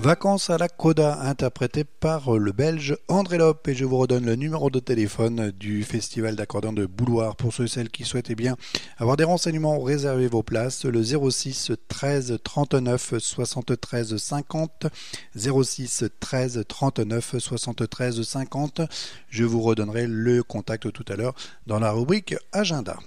Vacances à la Coda, interprété par le Belge André Lope. Et je vous redonne le numéro de téléphone du Festival d'accordéon de Bouloir. Pour ceux et celles qui souhaitent bien avoir des renseignements, réservez vos places. Le 06 13 39 73 50. 06 13 39 73 50. Je vous redonnerai le contact tout à l'heure dans la rubrique Agenda.